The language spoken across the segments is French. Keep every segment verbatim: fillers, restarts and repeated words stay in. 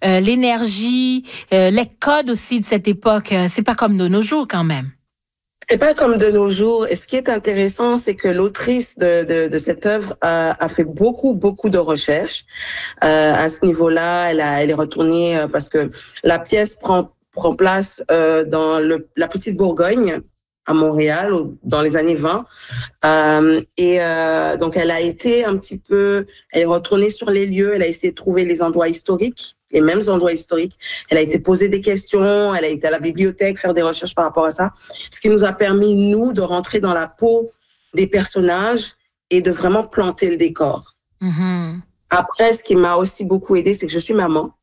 euh, l'énergie, euh, les codes aussi de cette époque. Euh, c'est pas comme de nos jours quand même. C'est pas comme de nos jours. Et ce qui est intéressant, c'est que l'autrice de, de, de cette œuvre a, a fait beaucoup, beaucoup de recherches. Euh, à ce niveau-là, elle, a, elle est retournée euh, parce que la pièce prend, prend place euh, dans le, la petite Bourgogne, à Montréal, dans les années vingt. Euh, et euh, donc, elle a été un petit peu... Elle est retournée sur les lieux, elle a essayé de trouver les endroits historiques, les mêmes endroits historiques. Elle a été poser des questions, elle a été à la bibliothèque faire des recherches par rapport à ça, ce qui nous a permis, nous, de rentrer dans la peau des personnages et de vraiment planter le décor. Mm-hmm. Après, ce qui m'a aussi beaucoup aidé, c'est que je suis maman.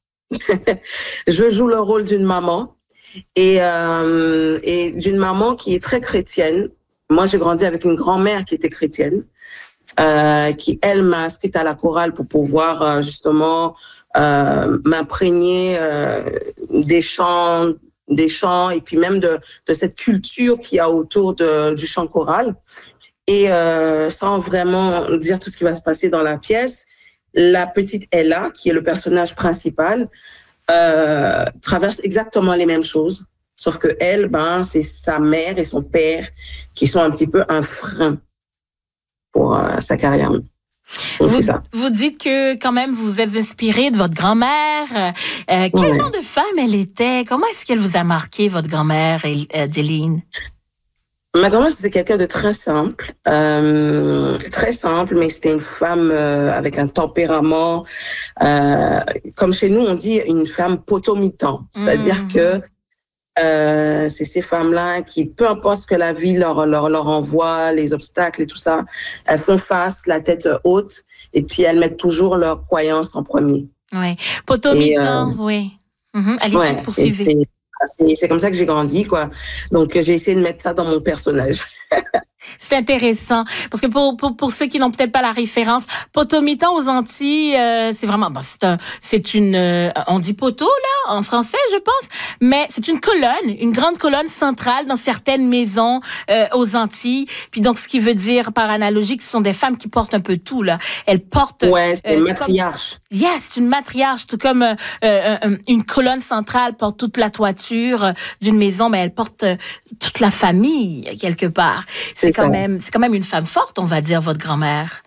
Je joue le rôle d'une maman et, euh, et d'une maman qui est très chrétienne. Moi, j'ai grandi avec une grand-mère qui était chrétienne, euh, qui, elle, m'a inscrite à la chorale pour pouvoir euh, justement... Euh, m'imprégner euh, des chants, des chants et puis même de, de cette culture qu'il y a autour de, du chant choral. Et euh, sans vraiment dire tout ce qui va se passer dans la pièce, la petite Ella, qui est le personnage principal, euh, traverse exactement les mêmes choses. Sauf que elle, ben, c'est sa mère et son père qui sont un petit peu un frein pour euh, sa carrière. Vous, vous dites que quand même vous êtes inspiré de votre grand-mère. Euh, quel ouais. genre de femme elle était? Comment est-ce qu'elle vous a marqué, votre grand-mère, euh, Jeline? Ma grand-mère, c'était quelqu'un de très simple, euh, très simple, mais c'était une femme euh, avec un tempérament, euh, comme chez nous on dit, une femme potomitan, c'est-à-dire mmh. que Euh, c'est ces femmes-là qui, peu importe ce que la vie leur, leur, leur envoie, les obstacles et tout ça, elles font face, la tête haute, et puis elles mettent toujours leurs croyances en premier. Oui, potomitan, euh, oui. Mm-hmm. Allez, ouais, poursuivez. C'est, c'est, c'est comme ça que j'ai grandi, quoi. Donc, j'ai essayé de mettre ça dans mon personnage. C'est intéressant parce que pour pour pour ceux qui n'ont peut-être pas la référence, potomitan aux Antilles, euh, c'est vraiment bon, c'est un c'est une euh, on dit poteau là en français je pense, mais c'est une colonne, une grande colonne centrale dans certaines maisons euh, aux Antilles. Puis donc ce qui veut dire par analogie que ce sont des femmes qui portent un peu tout là. Elles portent ouais, c'est euh, une matriarche. Comme, yes, c'est une matriarche, tout comme euh, euh, une colonne centrale porte toute la toiture d'une maison, mais elle porte euh, toute la famille quelque part. C'est, c'est quand même, c'est quand même une femme forte, on va dire, votre grand-mère.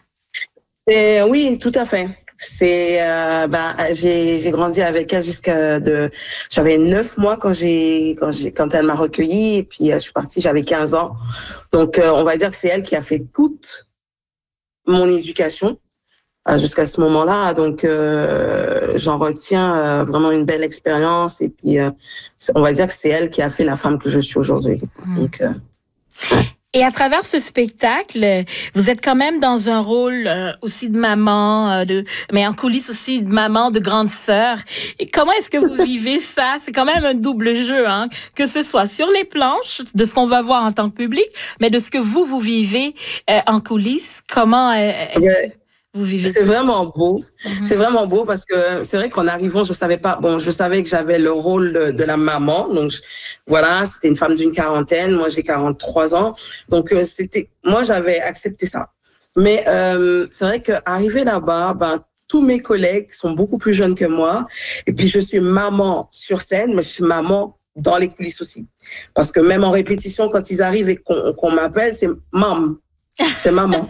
Et oui, tout à fait. C'est, euh, ben, j'ai, j'ai grandi avec elle jusqu'à de, j'avais neuf mois quand j'ai, quand j'ai, quand elle m'a recueillie, et puis euh, je suis partie, j'avais quinze ans. Donc, euh, on va dire que c'est elle qui a fait toute mon éducation euh, jusqu'à ce moment-là. Donc, euh, j'en retiens euh, vraiment une belle expérience, et puis euh, on va dire que c'est elle qui a fait la femme que je suis aujourd'hui. Mmh. Donc, euh, ouais. Et à travers ce spectacle, vous êtes quand même dans un rôle euh, aussi de maman, euh, de, mais en coulisses aussi de maman, de grande sœur. Et comment est-ce que vous vivez ça? C'est quand même un double jeu, hein? Que ce soit sur les planches, de ce qu'on va voir en tant que public, mais de ce que vous, vous vivez euh, en coulisses. Comment euh, est-ce yeah. que vous vivez C'est ça? vraiment beau. Mm-hmm. C'est vraiment beau parce que c'est vrai qu'en arrivant, je savais pas, bon, je savais que j'avais le rôle de, de la maman. Donc, je, voilà, c'était une femme d'une quarantaine. Moi, j'ai quarante-trois ans. Donc, euh, c'était, moi, j'avais accepté ça. Mais, euh, c'est vrai qu'arriver là-bas, ben, tous mes collègues sont beaucoup plus jeunes que moi. Et puis, je suis maman sur scène, mais je suis maman dans les coulisses aussi. Parce que même en répétition, quand ils arrivent et qu'on, qu'on m'appelle, c'est maman. C'est maman.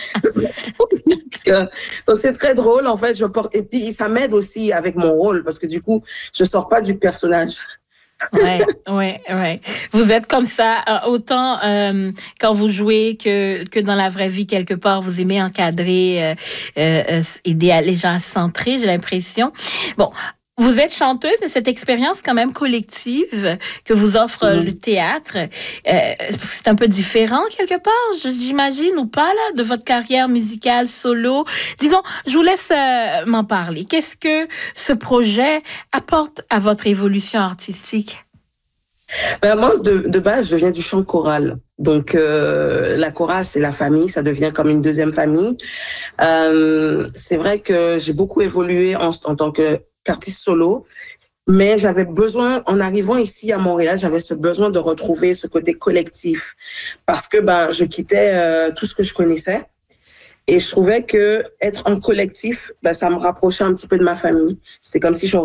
Donc c'est très drôle en fait. Je porte et puis ça m'aide aussi avec mon rôle parce que du coup je sors pas du personnage. Ouais, ouais, ouais. Vous êtes comme ça euh, autant euh, quand vous jouez que que dans la vraie vie quelque part. Vous aimez encadrer, euh, euh, aider les gens à se centrer. J'ai l'impression. Bon. Vous êtes chanteuse et cette expérience quand même collective que vous offre mmh. le théâtre, euh, c'est un peu différent quelque part, j'imagine, ou pas, là, de votre carrière musicale solo. Disons, je vous laisse euh, m'en parler. Qu'est-ce que ce projet apporte à votre évolution artistique? Ben moi, de, de base, je viens du chant choral. Donc, euh, la chorale, c'est la famille, ça devient comme une deuxième famille. Euh, c'est vrai que j'ai beaucoup évolué en, en tant que artiste solo, mais j'avais besoin, en arrivant ici à Montréal, j'avais ce besoin de retrouver ce côté collectif parce que ben je quittais euh, tout ce que je connaissais et je trouvais que être en collectif, ben ça me rapprochait un petit peu de ma famille. C'était comme si je